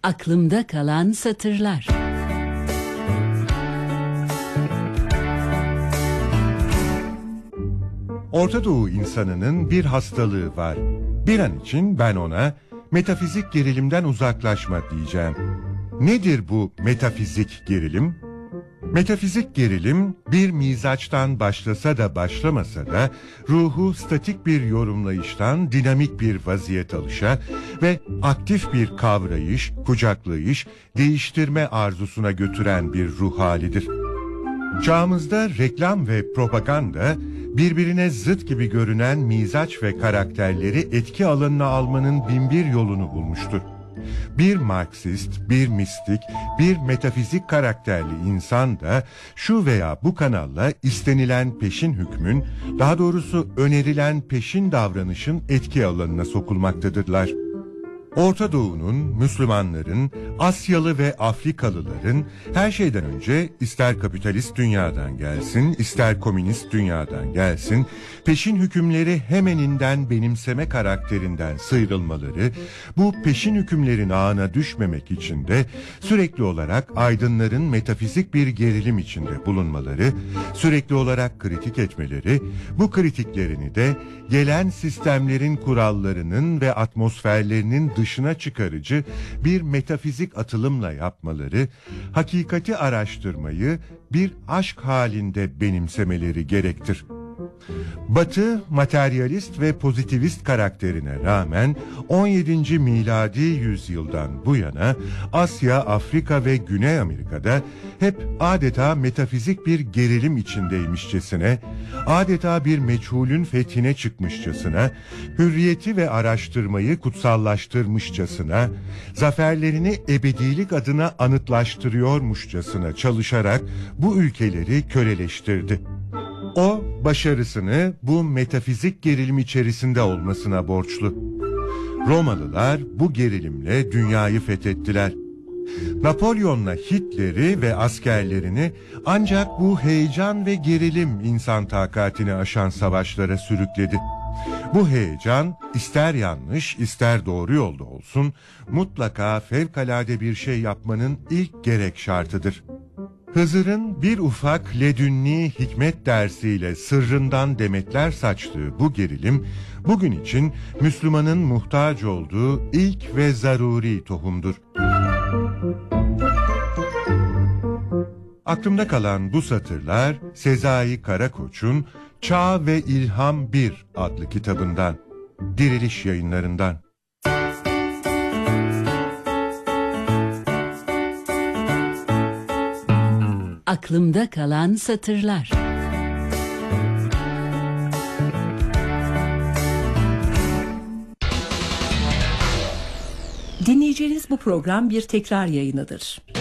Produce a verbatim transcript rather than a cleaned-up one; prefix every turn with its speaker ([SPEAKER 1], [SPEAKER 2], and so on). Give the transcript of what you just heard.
[SPEAKER 1] Aklımda kalan satırlar.
[SPEAKER 2] Orta Doğu insanının bir hastalığı var. Bir an için ben ona metafizik gerilimden uzaklaşma diyeceğim. Nedir bu metafizik gerilim? Metafizik gerilim bir mizaçtan başlasa da başlamasa da ruhu statik bir yorumlayıştan dinamik bir vaziyet alışa ve aktif bir kavrayış, kucaklayış, değiştirme arzusuna götüren bir ruh halidir. Çağımızda reklam ve propaganda birbirine zıt gibi görünen mizaç ve karakterleri etki alanına almanın binbir yolunu bulmuştur. Bir Marksist, bir mistik, bir metafizik karakterli insan da şu veya bu kanalla istenilen peşin hükmün, daha doğrusu önerilen peşin davranışın etki alanına sokulmaktadırlar. Orta Doğu'nun, Müslümanların, Asyalı ve Afrikalıların her şeyden önce ister kapitalist dünyadan gelsin, ister komünist dünyadan gelsin, peşin hükümleri hemeninden benimseme karakterinden sıyrılmaları, bu peşin hükümlerin ağına düşmemek için de sürekli olarak aydınların metafizik bir gerilim içinde bulunmaları, sürekli olarak kritik etmeleri, bu kritiklerini de gelen sistemlerin kurallarının ve atmosferlerinin dışına çıkarıcı bir metafizik atılımla yapmaları, hakikati araştırmayı bir aşk halinde benimsemeleri gerektir. Batı, materyalist ve pozitivist karakterine rağmen on yedinci miladi yüzyıldan bu yana Asya, Afrika ve Güney Amerika'da hep adeta metafizik bir gerilim içindeymişçesine, adeta bir meçhulün fethine çıkmışçasına, hürriyeti ve araştırmayı kutsallaştırmışçasına, zaferlerini ebedilik adına anıtlaştırıyormuşçasına çalışarak bu ülkeleri köleleştirdi. O, başarısını bu metafizik gerilim içerisinde olmasına borçlu. Romalılar bu gerilimle dünyayı fethettiler. Napolyon'la Hitler'i ve askerlerini ancak bu heyecan ve gerilim insan takatini aşan savaşlara sürükledi. Bu heyecan ister yanlış ister doğru yolda olsun mutlaka fevkalade bir şey yapmanın ilk gerek şartıdır. Hızır'ın bir ufak ledünni hikmet dersiyle sırrından demetler saçtığı bu gerilim, bugün için Müslümanın muhtaç olduğu ilk ve zaruri tohumdur. Aklımda kalan bu satırlar Sezai Karakoç'un Çağ ve İlham bir adlı kitabından, Diriliş Yayınlarından.
[SPEAKER 1] Aklımda kalan satırlar.
[SPEAKER 3] Dinleyeceğiniz bu program bir tekrar yayınıdır.